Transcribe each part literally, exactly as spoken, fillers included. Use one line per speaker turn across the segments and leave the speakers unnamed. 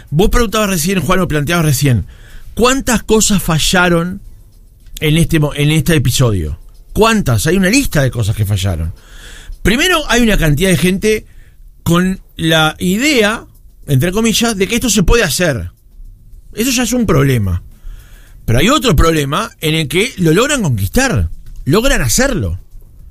vos preguntabas recién, Juan, o planteabas recién, ¿cuántas cosas fallaron en este, en este episodio? ¿Cuántas? Hay una lista de cosas que fallaron. Primero, hay una cantidad de gente con la idea, entre comillas, de que esto se puede hacer. Eso ya es un problema. Pero hay otro problema en el que lo logran conquistar, logran hacerlo.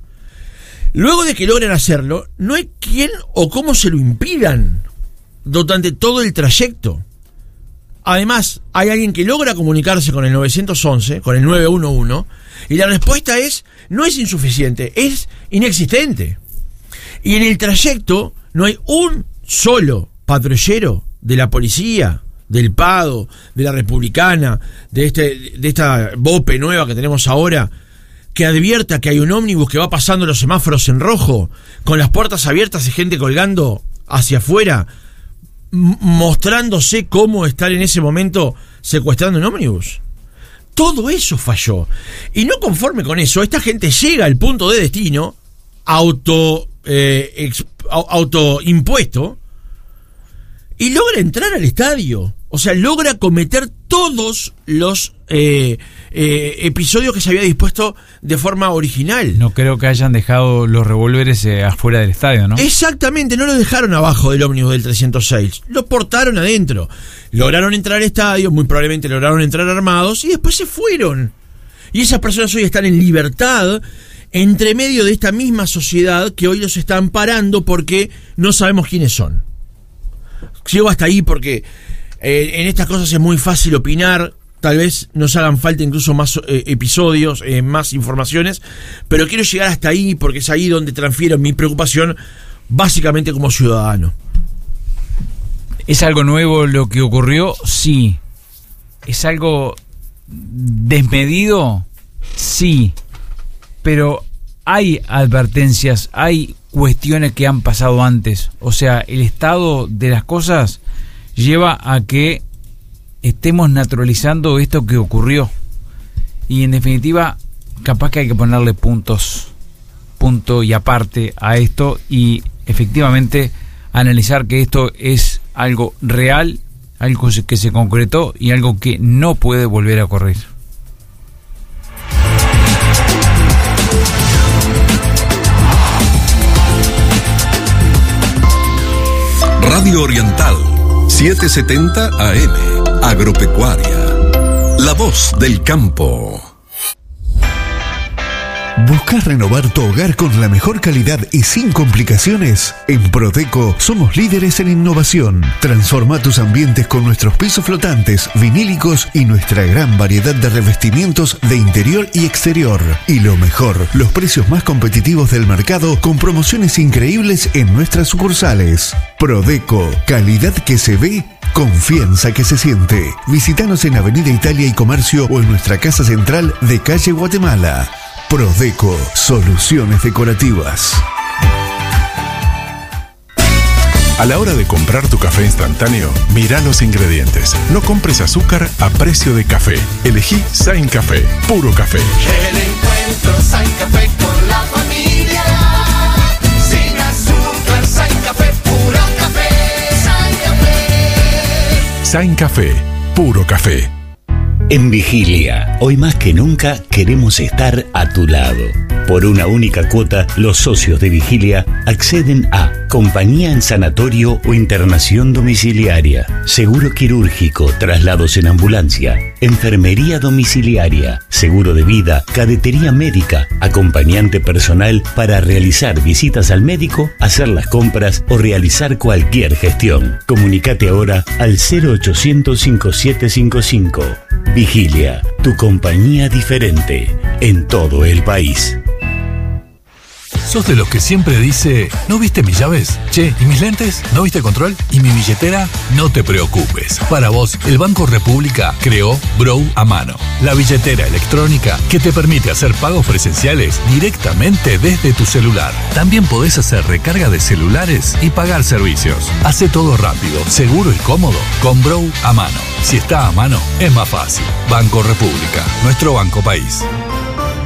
Luego de que logran hacerlo, no hay quién o cómo se lo impidan durante todo el trayecto. Además, hay alguien que logra comunicarse con el nueve once, con el nueve uno uno, y la respuesta es, no es insuficiente, es inexistente. Y en el trayecto no hay un solo patrullero de la policía, del Pado, de la Republicana, de este, de esta BOPE nueva que tenemos ahora, que advierta que hay un ómnibus que va pasando los semáforos en rojo, con las puertas abiertas y gente colgando hacia afuera, m- mostrándose cómo estar en ese momento secuestrando un ómnibus. Todo eso falló. Y no conforme con eso, esta gente llega al punto de destino auto eh, ex, autoimpuesto y logra entrar al estadio. O sea, logra cometer todos los eh, eh, episodios que se había dispuesto de forma original.
No creo que hayan dejado los revólveres eh, afuera del estadio, ¿no?
Exactamente, no los dejaron abajo del ómnibus del trescientos seis, los portaron adentro. Lograron entrar al estadio, muy probablemente lograron entrar armados y después se fueron. Y esas personas hoy están en libertad entre medio de esta misma sociedad que hoy los está amparando porque no sabemos quiénes son. Llego hasta ahí porque eh, en estas cosas es muy fácil opinar. Tal vez nos hagan falta incluso más eh, episodios, eh, más informaciones, pero quiero llegar hasta ahí porque es ahí donde transfiero mi preocupación básicamente como ciudadano.
¿Es algo nuevo lo que ocurrió? Sí. ¿Es algo desmedido? Sí. Pero hay advertencias, hay cuestiones que han pasado antes. O sea, el estado de las cosas lleva a que estemos naturalizando esto que ocurrió. Y en definitiva, capaz que hay que ponerle puntos, punto y aparte a esto y efectivamente analizar que esto es algo real, algo que se concretó y algo que no puede volver a ocurrir.
Radio Oriental, setecientos setenta A M, Agropecuaria, la voz del campo.
¿Buscas renovar tu hogar con la mejor calidad y sin complicaciones? En Prodeco somos líderes en innovación. Transforma tus ambientes con nuestros pisos flotantes, vinílicos y nuestra gran variedad de revestimientos de interior y exterior. Y lo mejor, los precios más competitivos del mercado con promociones increíbles en nuestras sucursales. Prodeco, calidad que se ve, confianza que se siente. Visítanos en Avenida Italia y Comercio o en nuestra casa central de calle Guatemala. Prodeco, soluciones decorativas.
A la hora de comprar tu café instantáneo, mira los ingredientes. No compres azúcar a precio de café. Elegí Sain Café, puro café.
El encuentro Sain Café con la familia. Sin azúcar, Sain Café, puro café. Sain Café.
Sain Café, puro café.
En Vigilia, hoy más que nunca queremos estar a tu lado. Por una única cuota, los socios de Vigilia acceden a compañía en sanatorio o internación domiciliaria, seguro quirúrgico, traslados en ambulancia, enfermería domiciliaria, seguro de vida, cadetería médica, acompañante personal para realizar visitas al médico, hacer las compras o realizar cualquier gestión. Comunicate ahora al cero ochocientos cincuenta y siete cincuenta y cinco. Vigilia, tu compañía diferente en todo el país.
¿Sos de los que siempre dice, ¿no viste mis llaves? Che, ¿y mis lentes? ¿No viste control? ¿Y mi billetera? No te preocupes. Para vos, el Banco República creó Brow a mano, la billetera electrónica que te permite hacer pagos presenciales directamente desde tu celular. También podés hacer recarga de celulares y pagar servicios. Hace todo rápido, seguro y cómodo con Brow a mano. Si está a mano, es más fácil. Banco República, nuestro banco país.